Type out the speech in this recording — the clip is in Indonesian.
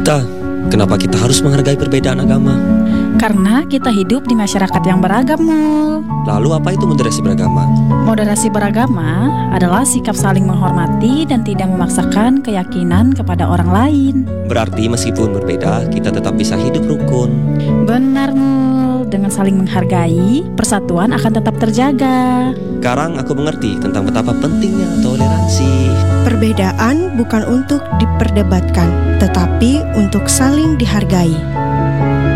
Gita, kenapa kita harus menghargai perbedaan agama? Karena kita hidup di masyarakat yang beragam, Mul. Lalu apa itu moderasi beragama? Moderasi beragama adalah sikap saling menghormati dan tidak memaksakan keyakinan kepada orang lain. Berarti meskipun berbeda, kita tetap bisa hidup rukun. Benar, Mul. Dengan saling menghargai, persatuan akan tetap terjaga. Sekarang aku mengerti tentang betapa pentingnya toleransi. Perbedaan bukan untuk diperdebatkan, tetapi untuk saling dihargai.